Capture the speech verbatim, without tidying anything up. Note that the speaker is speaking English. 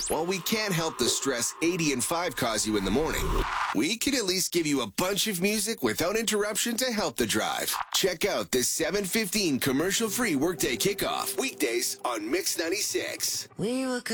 While we can't help the stress eighty and five cause you in the morning, we can at least give you a bunch of music without interruption to help the drive. Check out the seven fifteen commercial-free Workday Kickoff, weekdays on Mix ninety-six. We were